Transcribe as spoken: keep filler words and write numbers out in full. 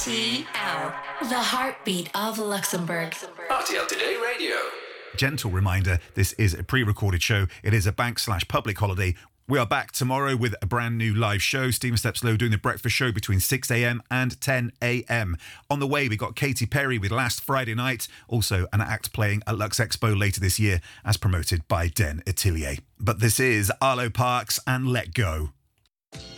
T L, the heartbeat of Luxembourg. R T L Today Radio. Gentle reminder, this is a pre-recorded show. It is a bank slash public holiday. We are back tomorrow with a brand new live show. Stephen Stepslow doing the breakfast show between six a.m. and ten a.m. On the way, we got Katy Perry with Last Friday Night. Also, an act playing at Lux Expo later this year, as promoted by Den Atelier. But this is Arlo Parks and Let Go.